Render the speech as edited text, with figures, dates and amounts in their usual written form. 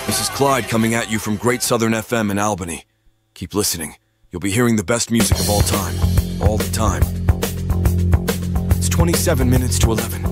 This is Clyde coming at you from Great Southern FM in Albany. Keep listening. You'll be hearing the best music of all time. All the time. It's 27 minutes to 11.